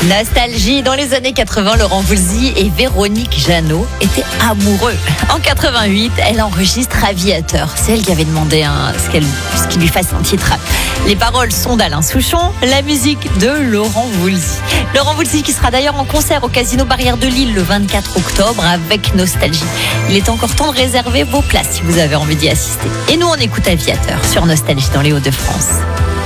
Nostalgie, dans les années 80, Laurent Voulzy et Véronique Jeannot étaient amoureux. En 88, elle enregistre Aviateur. C'est elle qui avait demandé ce qu'il lui fasse un titre. Les paroles sont d'Alain Souchon, la musique de Laurent Voulzy. Laurent Voulzy qui sera d'ailleurs en concert au Casino Barrière de Lille le 24 octobre avec Nostalgie. Il est encore temps de réserver vos places si vous avez envie d'y assister. Et nous, on écoute Aviateur sur Nostalgie dans les Hauts-de-France.